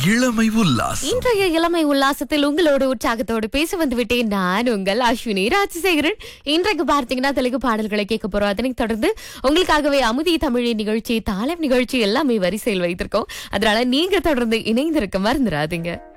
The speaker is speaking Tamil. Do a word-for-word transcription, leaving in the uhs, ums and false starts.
இளமை உல்லாசம். இன்றைய இளமை உல்லாசத்தில் உங்களோடு உற்சாகத்தோடு பேச வந்து விட்டேன் நான் உங்கள் அஸ்வினி ராஜசேகரன். இன்றைக்கு பார்த்தீங்கன்னா தெலுங்கு பாடல்களை கேட்க போறோம். அதனை தொடர்ந்து உங்களுக்காகவே அமுதி தமிழின் நிகழ்ச்சி, தாளம் நிகழ்ச்சி எல்லாமே வரிசையில் வைத்திருக்கோம். அதனால நீங்க தொடர்ந்து இணைந்திருக்க மறந்துடாதீங்க.